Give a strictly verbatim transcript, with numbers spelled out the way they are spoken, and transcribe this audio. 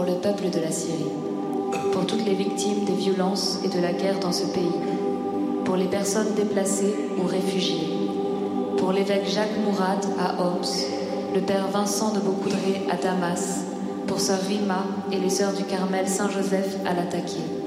le peuple de la Syrie, pour toutes les victimes des violences et de la guerre dans ce pays, pour les personnes déplacées ou réfugiées, pour l'évêque Jacques Mourad à Homs, le père Vincent de Beaucoudray à Damas, pour sœur Rima et les sœurs du Carmel Saint-Joseph à Latakia.